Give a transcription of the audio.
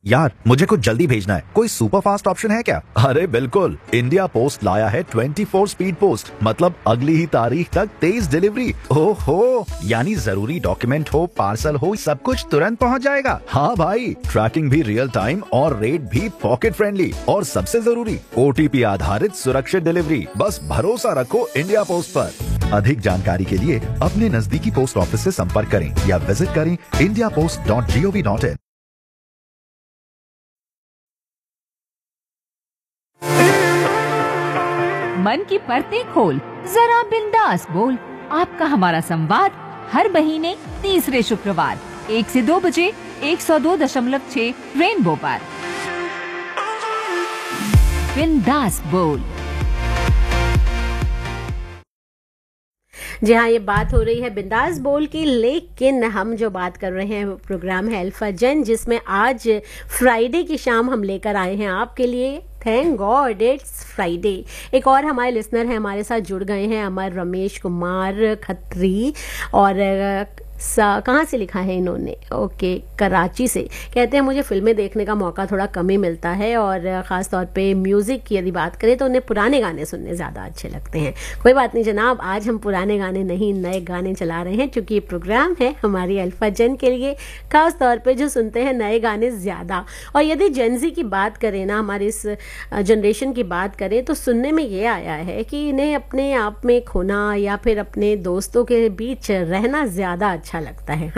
यार मुझे कुछ जल्दी भेजना है, कोई सुपर फास्ट ऑप्शन है क्या? अरे बिल्कुल, इंडिया पोस्ट लाया है 24 स्पीड पोस्ट, मतलब अगली ही तारीख तक तेज डिलीवरी। ओहो, यानी जरूरी डॉक्यूमेंट हो, पार्सल हो, सब कुछ तुरंत पहुंच जाएगा। हाँ भाई, ट्रैकिंग भी रियल टाइम और रेट भी पॉकेट फ्रेंडली, और सबसे जरूरी OTP आधारित सुरक्षित डिलीवरी। बस भरोसा रखो इंडिया पोस्ट पर। अधिक जानकारी के लिए अपने नजदीकी पोस्ट ऑफिस से संपर्क करें या विजिट करें indiapost.gov.in। मन की परतें खोल, जरा बिंदास बोल। आपका हमारा संवाद हर महीने तीसरे शुक्रवार 1 से 2 बजे 102.6 रेनबो पर। बिंदास बोल। जी हाँ, ये बात हो रही है बिंदास बोल की, लेकिन हम जो बात कर रहे हैं प्रोग्राम है अल्फा जन, जिसमें आज फ्राइडे की शाम हम लेकर आए हैं आपके लिए। Thank God it's Friday. एक और हमारे लिसनर हैं, हमारे साथ जुड़ गए हैं, अमर रमेश कुमार खत्री। और कहाँ से लिखा है इन्होंने? ओके, कराची से। कहते हैं मुझे फिल्में देखने का मौका थोड़ा कम ही मिलता है, और ख़ास तौर पे म्यूज़िक की यदि बात करें तो उन्हें पुराने गाने सुनने ज़्यादा अच्छे लगते हैं। कोई बात नहीं जनाब, आज हम पुराने गाने नहीं नए गाने चला रहे हैं, क्योंकि ये प्रोग्राम है हमारी अल्फा जन के लिए, खास तौर पे जो सुनते हैं नए गाने ज़्यादा। और यदि जेनजी की बात करें ना, हमारे इस जनरेशन की बात करें, तो सुनने में ये आया है कि इन्हें अपने आप में खोना या फिर अपने दोस्तों के बीच रहना ज़्यादा अच्छा लगता है।